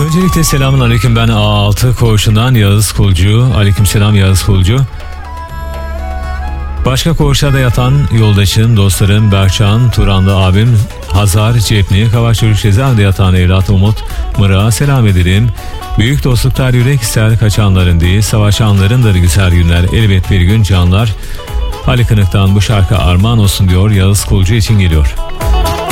Öncelikle selamun aleyküm, ben A6 koğuşundan Yağız Kulcu. Aleyküm selam Yağız Kulcu. Başka koğuşlarda yatan yoldaşım, dostlarım Berkcan, Turanlı abim, Hazar, Cepni, Kavaş Çocuk cezaevinde yatan evlat Umut Mırık'a selam ederim. Büyük dostluklar yürek ister, kaçanların değil savaşanlarındır güzel günler, elbet bir gün canlar. Ali Kınık'tan bu şarkı armağan olsun diyor, Yağız Kulcu için geliyor.